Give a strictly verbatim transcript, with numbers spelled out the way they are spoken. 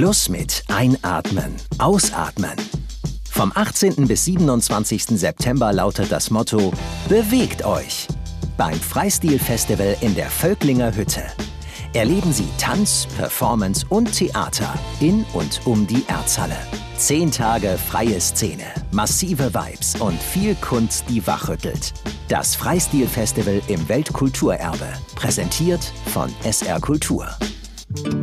Schluss mit Einatmen, Ausatmen. Vom achtzehnten bis siebenundzwanzigsten September lautet das Motto: Bewegt euch! Beim Freistil-Festival in der Völklinger Hütte. Erleben Sie Tanz, Performance und Theater in und um die Erzhalle. Zehn Tage freie Szene, massive Vibes und viel Kunst, die wachrüttelt. Das Freistil-Festival im Weltkulturerbe. Präsentiert von S R Kultur.